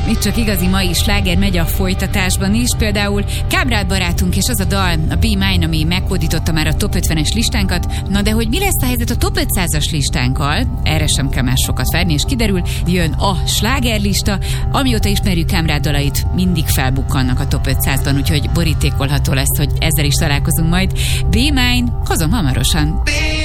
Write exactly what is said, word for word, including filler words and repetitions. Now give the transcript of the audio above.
itt csak igazi mai sláger megy a folytatásban is, például Kábrád barátunk és az a dal, a Be Mine, ami meghódította már a top ötvenes listánkat. Na de hogy mi lesz a helyzet a top ötszázas listánkkal? Erre sem kell már sokat várni, és kiderül, jön a slágerlista. Amióta ismerjük Kábrád dalait, mindig felbukkannak a top ötszázban, úgyhogy borítékolható lesz, hogy ezzel is találkozunk majd. Be Mine, hozom hamarosan.